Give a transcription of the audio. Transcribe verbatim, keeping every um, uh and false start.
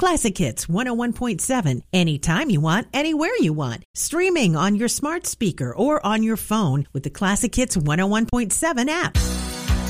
Classic Hits one oh one point seven, anytime you want, anywhere you want. Streaming on your smart speaker or on your phone with the Classic Hits one oh one point seven app.